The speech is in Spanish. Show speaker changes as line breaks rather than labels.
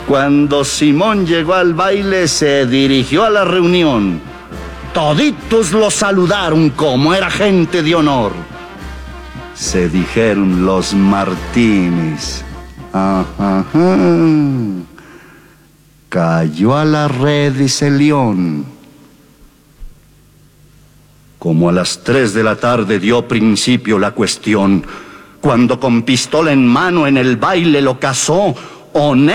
Cuando Simón llegó al baile, se dirigió a la reunión. Toditos lo saludaron como era gente de honor. Se dijeron los Martínez. Ajá. Cayó a la red ese león. Como a las 3 de la tarde dio principio la cuestión, cuando con pistola en mano en el baile lo cazó,